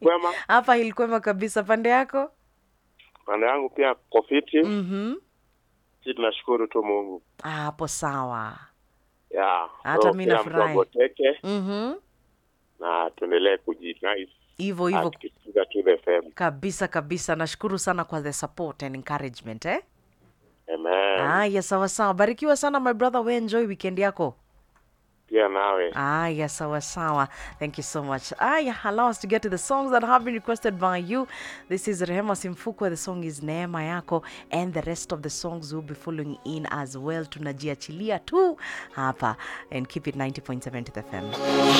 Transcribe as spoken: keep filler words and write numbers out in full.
kwema? Hapa ilikwema kabisa, pande yako? Pande yangu pia kofiti. Mhm. Sisi tunashukuru tu Mungu. Ah, hapo sawa. Ya. Hata So, mimi kila mtu nafurahi. agoteke Mhm. na tuendelee kujinice. Hivyo hivyo Tukisikiza tu the F M. kabisa kabisa. Nashukuru sana kwa the support and encouragement, eh? Amen. Aya, sawa sawa. Barikiwa sana my brother, we enjoy weekend yako. Pia nawe. Aya, sawa sawa. Thank you so much. Aya, allow us to get to the songs that have been requested by you. This is Rehema Simfukwe. The song is Neema Yako, and the rest of the songs will be following in as well. Tunajiachilia tu hapa, and keep it ninety point seven to the F M.